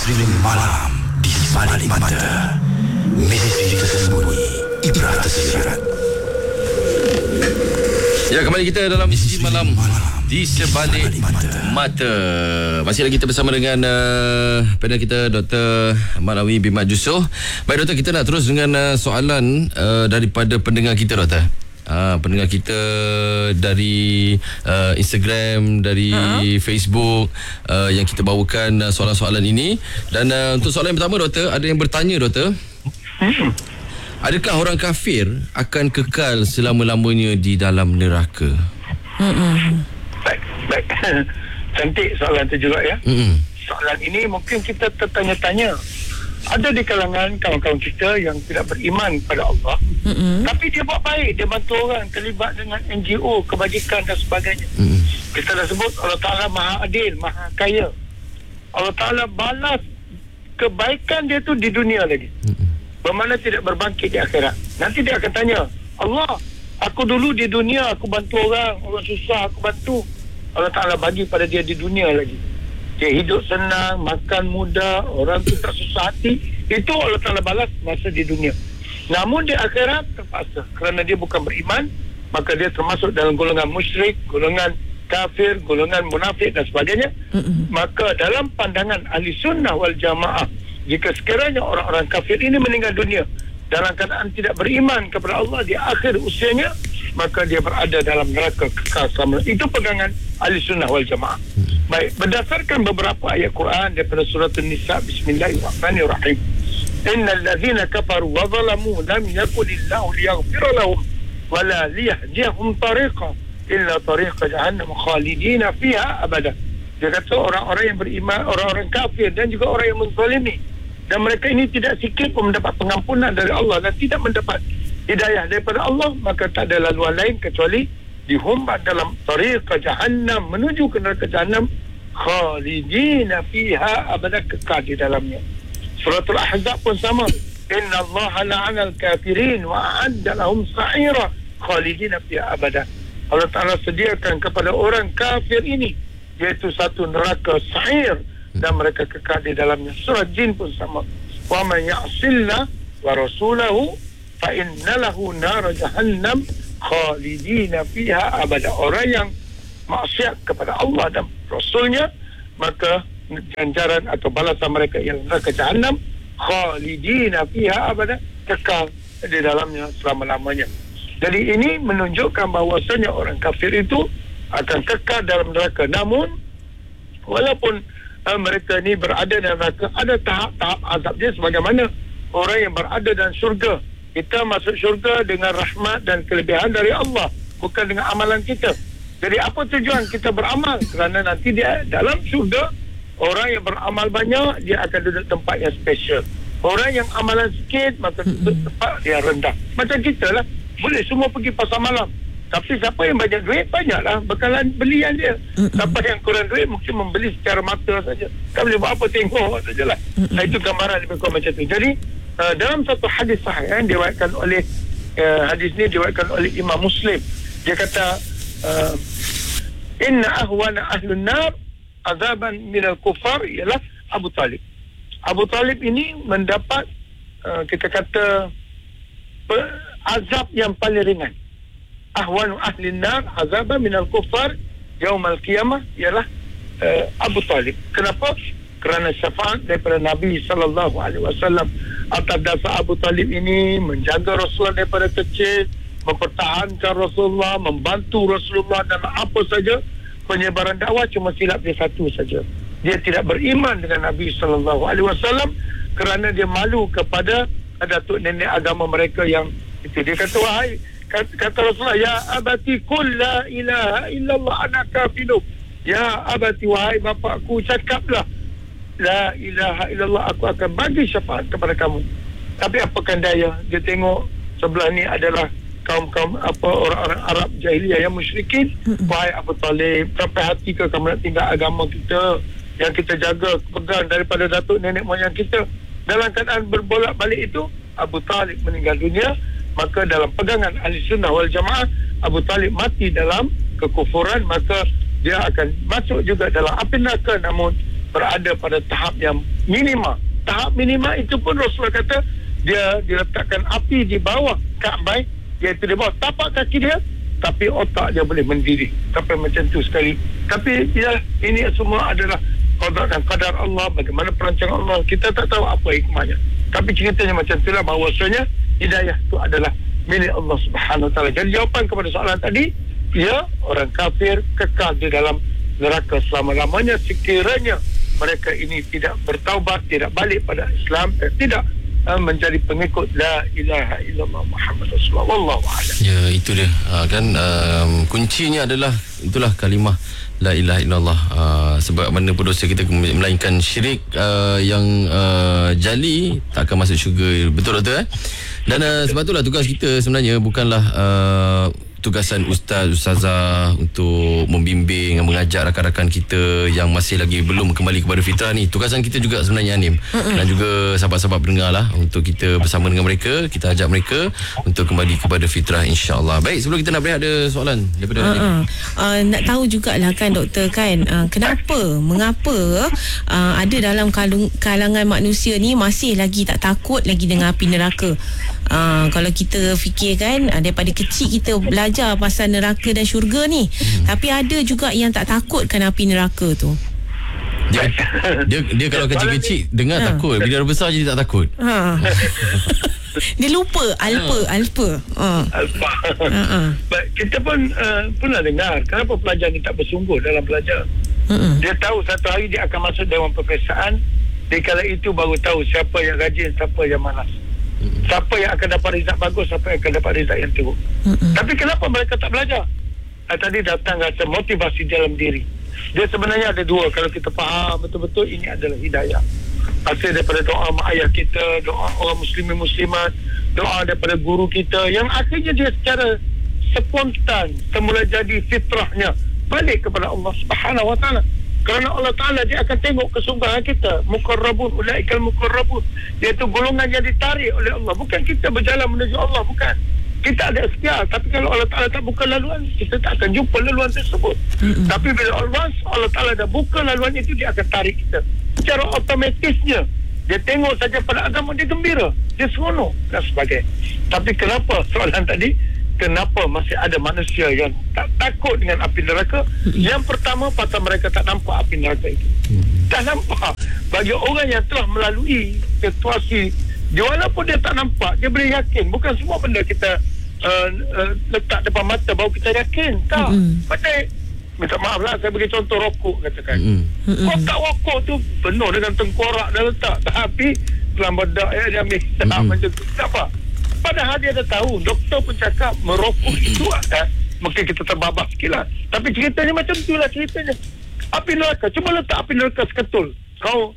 Misteri malam di sebalik mata. Misteri tersembunyi, ibrah tersirat. Ya, kembali kita dalam Misteri Malam di sebalik mata. Masih lagi kita bersama dengan panel kita Dr. Malawi bin Mat Jusoh. Baik Doktor, kita nak terus dengan soalan daripada pendengar kita Doktor. Pendengar kita dari Instagram, dari Facebook, yang kita bawakan soalan-soalan ini. Dan untuk soalan yang pertama Doktor, ada yang bertanya Doktor, adakah orang kafir akan kekal selama-lamanya di dalam neraka? Baik. Cantik soalan tu juga ya. Soalan ini mungkin kita tertanya-tanya. Ada di kalangan kawan-kawan kita yang tidak beriman pada Allah, tapi dia buat baik, dia bantu orang, terlibat dengan NGO, kebajikan dan sebagainya. Kita dah sebut Allah Ta'ala Maha Adil, Maha Kaya. Allah Ta'ala balas kebaikan dia tu di dunia lagi, bermakna tidak berbangkit di akhirat. Nanti dia akan tanya, Allah, aku dulu di dunia aku bantu orang susah aku bantu. Allah Ta'ala bagi pada dia di dunia lagi. Dia hidup senang, makan mudah, orang tu tak susah hati. Itu Allah Ta'ala balas masa di dunia. Namun di akhirat terpaksa, kerana dia bukan beriman, maka dia termasuk dalam golongan musyrik, golongan kafir, golongan munafik dan sebagainya. Maka dalam pandangan ahli sunnah wal jamaah, jika sekiranya orang-orang kafir ini meninggal dunia dalam keadaan tidak beriman kepada Allah di akhir usianya, maka dia berada dalam neraka kekal selama. Itu pegangan ahli sunnah wal jamaah. Baik, berdasarkan beberapa ayat Quran daripada surah An-Nisa, Bismillahirrahmanirrahim. Innal ladzina kafaru wa zalamu lam yakunillahu liyaghfira lahum wa la liyahdiyahum tariqa illa tariqa jahannam khalidina fiha abada. Dia kata orang-orang yang beriman, orang-orang kafir dan juga orang yang menzalimi, dan mereka ini tidak sikit pun mendapat pengampunan dari Allah dan tidak mendapat hidayah daripada Allah, maka tak ada laluan lain kecuali dihumbat dalam tariqa jahannam, menuju ke neraka jahannam, khalidina fiha abada, kekal di dalamnya. Surah Al-Ahzab pun sama. Inna Allah la'ana al-kafirin wa a'adda lahum sa'ira khalidina fiha abada. Allah Ta'ala sediakan kepada orang kafir ini iaitu satu neraka sa'ir, dan mereka kekal di dalamnya. Surah Jin pun sama. Wa man ya'silna wa rasulahu fa inna lahu nar jahannam khalidina fiha abada. Orang yang maksiat kepada Allah dan Rasulnya, maka ganjaran atau balasan mereka ialah neraka jahannam khalidina fiha abada, kekal di dalamnya selama-lamanya. Jadi ini menunjukkan bahawasanya orang kafir itu akan kekal dalam neraka. Namun walaupun mereka ni berada dalam neraka, ada tahap-tahap azabnya sebagaimana orang yang berada dalam syurga. Kita masuk syurga dengan rahmat dan kelebihan dari Allah, bukan dengan amalan kita. Jadi apa tujuan kita beramal? Kerana nanti dia dalam syurga, orang yang beramal banyak, dia akan duduk tempat yang special. Orang yang amalan sikit, maka duduk tempat yang rendah. Macam kita lah, boleh semua pergi pasar malam, tapi siapa yang banyak duit, banyaklah bekalan belian dia. Siapa yang kurang duit, mungkin membeli secara mata saja. Kan boleh buat apa, tengok sajalah. Itu gambaran lebih kurang macam tu. Jadi dalam satu hadis sahih yang diriwayatkan oleh hadis ni diriwayatkan oleh Imam Muslim, dia kata inna ahwana ahlun nar azaban minal kufar ialah Abu Talib. Abu Talib ini mendapat kita kata azab yang paling ringan. Ahwanu ahlin nar azaban minal kufar yaumal qiyamah ialah Abu Talib. Kenapa? Kerana syafaat daripada Nabi SAW atas dasar Abu Talib ini menjaga Rasulullah daripada kecil, mempertahankan Rasulullah, membantu Rasulullah dalam apa saja penyebaran dakwah. Cuma silap dia satu saja, dia tidak beriman dengan Nabi SAW kerana dia malu kepada datuk nenek agama mereka yang itu. Dia kata, wahai, kata Rasulullah, ya abati qul la ilaha illallah ana kafiluk. Ya abati, wahai bapakku, cakaplah la ilaha illallah, aku akan bagi syafaat kepada kamu. Tapi apakan daya, dia tengok sebelah ni adalah kaum-kaum orang-orang Arab jahiliyah yang musyrikin. Wahai Abu Talib, sampai hati ke kamu nak tinggal agama kita yang kita jaga, pegang daripada datuk nenek moyang kita? Dalam keadaan berbolak-balik itu, Abu Talib meninggal dunia. Maka dalam pegangan ahli sunnah wal jamaah, Abu Talib mati dalam kekufuran, maka dia akan masuk juga dalam api neraka, namun berada pada tahap yang minima. Tahap minima itu pun Rasulullah kata dia diletakkan api di bawah Kaabah, iaitu di bawah tapak kaki dia, tapi otak dia boleh mendidih sampai macam tu sekali. Tapi ya, ini semua adalah qada dan qadar Allah, bagaimana perancangan Allah. Kita tak tahu apa hikmahnya, tapi ceritanya macam itulah, bahawasanya hidayah itu adalah milik Allah Subhanahu Wa Taala. Jadi jawapan kepada soalan tadi, ya, orang kafir kekal di dalam neraka selama-lamanya sekiranya mereka ini tidak bertaubat, tidak balik pada Islam, dan tidak menjadi pengikut la ilaha illallah Muhammad Rasulullah. Wallahu a'lam. Ya, itu dia. Kan kuncinya adalah itulah kalimah la ilaha illallah. Sebab mana pun dosa kita melainkan syirik yang jali tak akan masuk syurga. Betul doktor? Dan sebab itulah tugas kita sebenarnya bukanlah tugasan ustazah untuk membimbing, mengajar rakan-rakan kita yang masih lagi belum kembali kepada fitrah ni. Tugasan kita juga sebenarnya Anim, dan juga sahabat-sahabat pendengar lah, untuk kita bersama dengan mereka, kita ajak mereka untuk kembali kepada fitrah, insya-Allah. Baik, sebelum kita nak berehat, ada soalan daripada nak tahu jugalah kan doktor kan, mengapa ada dalam kalangan manusia ni masih lagi tak takut lagi dengan api neraka. Kalau kita fikirkan daripada kecil kita belajar pasal neraka dan syurga ni, tapi ada juga yang tak takutkan api neraka tu. Dia kalau kecil-kecil dengar takut, bila dah besar jadi tak takut. Dia lupa alfa. Kita pun pernah dengar kenapa pelajar ni tak bersungguh dalam belajar. Dia tahu satu hari dia akan masuk Dewan Perpesaan, di kala itu baru tahu siapa yang rajin, siapa yang malas, siapa yang akan dapat result bagus, siapa yang akan dapat result yang teruk. Tapi kenapa mereka tak belajar? Tadi datang rasa motivasi dalam diri. Dia sebenarnya ada dua. Kalau kita faham betul-betul, ini adalah hidayah, hasil daripada doa mak ayah kita, doa orang muslimin muslimat, doa daripada guru kita, yang akhirnya dia secara spontan semula jadi fitrahnya balik kepada Allah Subhanahu Wa Taala. Kerana Allah Ta'ala dia akan tengok kesungguhan kita. Muqarrabun, ulaikal muqarrabun, iaitu golongan yang ditarik oleh Allah. Bukan kita berjalan menuju Allah, bukan. Kita ada ikhtiar, tapi kalau Allah Ta'ala tak buka laluan, kita tak akan jumpa laluan tersebut. Tapi bila Allah Ta'ala dah buka laluan itu, dia akan tarik kita secara otomatisnya. Dia tengok saja pada agama, dia gembira, dia seronok dan sebagainya. Tapi kenapa soalan tadi, kenapa masih ada manusia yang tak takut dengan api neraka? Yang pertama, pasal mereka tak nampak api neraka itu. Tak nampak. Bagi orang yang telah melalui situasi, walaupun dia tak nampak, dia boleh yakin. Bukan semua benda kita letak depan mata baru kita yakin. Tak. Macam, minta maaf lah, saya bagi contoh rokok katakan. Kotak rokok tu penuh dengan tengkorak dah letak, tapi dalam bedak dia ambil macam tu. Kenapa? Padahal dia dah tahu, doktor pun cakap merokok itu mungkin kita terbabas sikit lah. Tapi ceritanya macam tu lah ceritanya. Api neraka, cuba letak api neraka seketul. Kau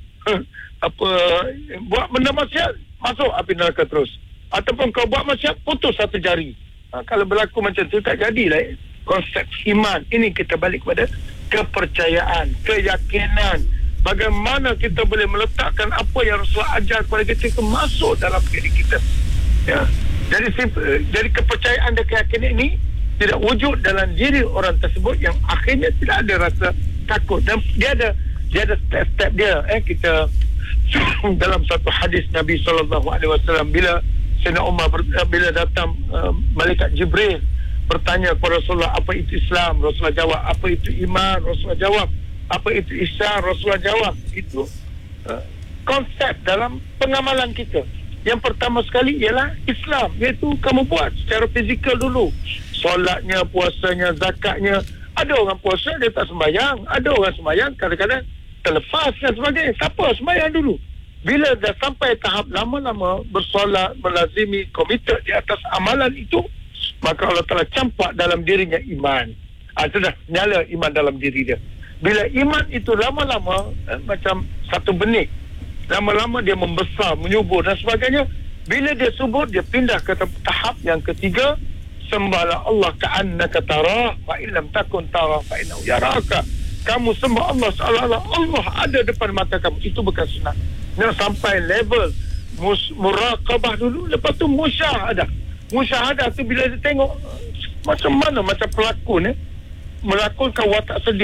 buat benda maksiat, masuk api neraka terus. Ataupun kau buat maksiat, putus satu jari. Kalau berlaku macam tu, tak jadilah konsep iman. Ini kita balik kepada kepercayaan, keyakinan. Bagaimana kita boleh meletakkan apa yang Rasulullah ajar kepada kita itu masuk dalam diri kita. Ya. Jadi kepercayaan dan keyakinan ini tidak wujud dalam diri orang tersebut, yang akhirnya tidak ada rasa takut. Dan dia ada step-step dia. Kita dalam satu hadis Nabi SAW, bila Sayyidina Umar bila datang malaikat Jibril bertanya kepada Rasulullah, apa itu Islam? Rasulullah jawab, apa itu iman? Rasulullah jawab, apa itu ihsan? Rasulullah jawab. Itu konsep dalam pengamalan kita. Yang pertama sekali ialah Islam, iaitu kamu buat secara fizikal dulu. Solatnya, puasanya, zakatnya. Ada orang puasa dia tak sembahyang, ada orang sembahyang kadang-kadang terlepas dan sebagainya. Siapa sembahyang dulu? Bila dah sampai tahap lama-lama bersolat, melazimi, komited di atas amalan itu, maka Allah Ta'ala campak dalam dirinya iman. Itu dah nyala iman dalam diri dia. Bila iman itu lama-lama macam satu benih, lama-lama dia membesar, menyubur dan sebagainya. Bila dia subur, dia pindah ke tahap yang ketiga, sembahlah Allah ka'annaka tarah fa illam takun tarah fa innahu yaraka. Kamu sembah Allah seolah-olah Allah ada depan mata kamu. Itu bukan sunat. Nak sampai level muraqabah dulu, lepas tu musyahadah. Musyahadah tu bila dia tengok macam mana, macam pelakon melakonkan watak sedih.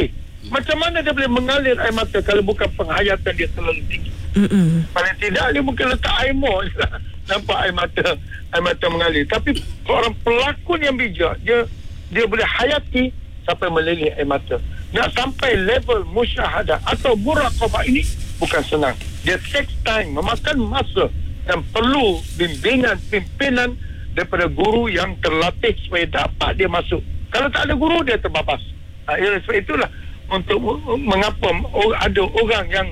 Macam mana dia boleh mengalir air mata kalau bukan penghayatan dia terlalu tinggi? Paling tidak dia mungkin letak air more je lah. Nampak air mata mengalir. Tapi seorang pelakon yang bijak, dia boleh hayati sampai meleleh air mata. Nak sampai level musyahadah atau muraqabah ini bukan senang. Dia takes time, memakan masa, dan perlu bimbingan, pimpinan daripada guru yang terlatih supaya dapat dia masuk. Kalau tak ada guru, dia terbabas. Sebab itulah untuk mengapa ada orang yang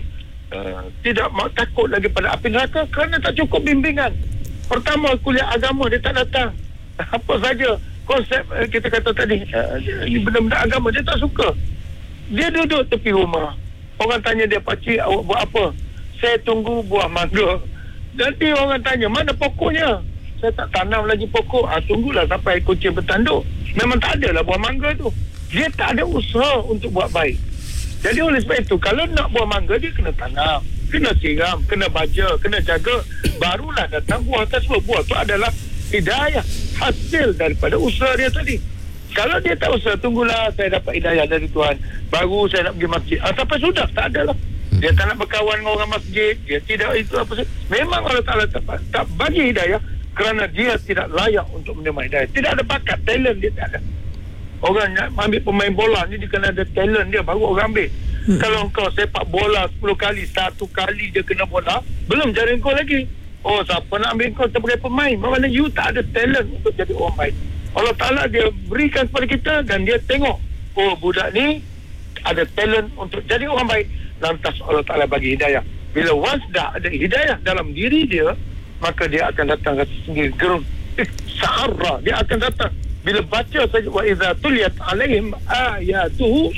tidak takut lagi pada api neraka, kerana tak cukup bimbingan. Pertama, kuliah agama dia tak datang. Apa saja konsep kita kata tadi, benda-benda agama dia tak suka. Dia duduk tepi rumah, orang tanya dia, "Pakcik, awak buat apa?" "Saya tunggu buah mangga." Nanti orang tanya, "Mana pokoknya?" "Saya tak tanam lagi pokok." Tunggulah sampai kucing bertanduk. Memang tak ada lah buah mangga tu. Dia tak ada usaha untuk buat baik. Jadi oleh sebab itu, kalau nak buah mangga, dia kena tanam, kena siram, kena baja, kena jaga, barulah datang buah tersebut. Buah tu adalah hidayah, hasil daripada usaha dia tadi. Kalau dia tak usaha, tunggulah saya dapat hidayah dari Tuhan, baru saya nak pergi masjid. Sampai sudah, tak ada lah. Dia tak nak berkawan dengan orang masjid, dia tidak itu apa saja. Memang Allah Ta'ala tak bagi hidayah kerana dia tidak layak untuk menerima hidayah. Tidak ada bakat, talent dia tak ada. Orang nak ambil pemain bola ni, dia kena ada talent dia, baru orang ambil. Kalau kau sepak bola 10 kali, 1 kali dia kena bola, belum jadi kau lagi. Siapa nak ambil kau sebagai pemain? Maksudnya you tak ada talent untuk jadi orang baik. Allah Ta'ala dia berikan kepada kita, dan dia tengok, budak ni ada talent untuk jadi orang baik. Lantas Allah Ta'ala bagi hidayah. Bila once dah ada hidayah dalam diri dia, maka dia akan datang rasa sendiri gerun. Sa'arra, dia akan datang. Bila baca saja, wa idza tuliyat alaihim ayatuhu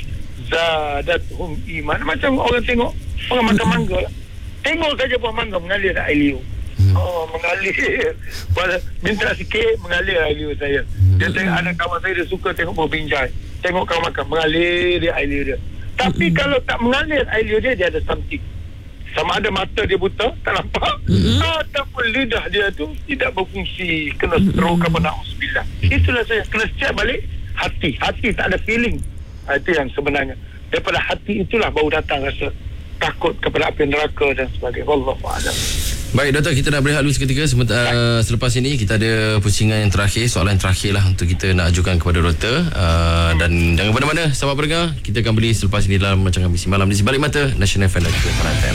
zadatuhum iman. Macam orang tengok orang makan mangga lah. Tengok saja buah mangga mengalir air liur. Mengalir. Minta sikit, mengalir air liur saya. Dia tengok, ada kawan saya dia suka tengok buah binjai. Tengok kawan makan, mengalir dia air liur dia. Tapi kalau tak mengalir air liur dia ada something. Sama ada mata dia buta, tak nampak, ataupun lidah dia tu tidak berfungsi, kena stroke apa, na'udzubillah. Itulah saya kena check balik hati tak ada feeling. Itu yang sebenarnya. Daripada hati itulah baru datang rasa takut kepada api neraka dan sebagainya. Wallahu a'lam. Baik doktor, kita nak berehat dulu seketika. Selepas ini kita ada pusingan yang terakhir, soalan terakhir lah untuk kita nak ajukan kepada doktor. Dan jangan mana-mana sahabat pendengar, kita akan beli selepas ini dalam Rancangan Misi Malam di Sebalik Mata National FM dan juga Farah FM.